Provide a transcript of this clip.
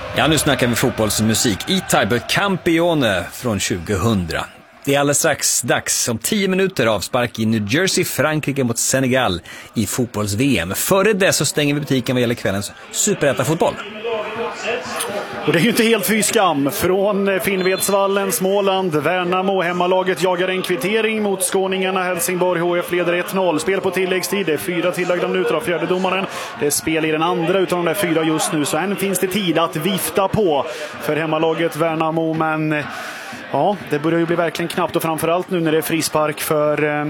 Ja, nu snackar vi fotbollsmusik i Type Campione från 2000. Det är alldeles strax dags om 10 minuter avspark i New Jersey, Frankrike mot Senegal i fotbolls-VM. Före det så stänger vi butiken vad gäller kvällens superettan-fotboll. Och det är ju inte helt fy skam. Från Finnvedsvallen, Småland, Värnamo, hemmalaget jagar en kvittering mot skåningarna. Helsingborg HF leder 1-0. Spel på tilläggstid, det är 4 tillagda minuter av fjärdedomaren. Det är spel i den andra utav de där 4 just nu. Så än finns det tid att vifta på för hemmalaget Värnamo. Men ja, det börjar ju bli verkligen knappt, och framförallt nu när det är frispark för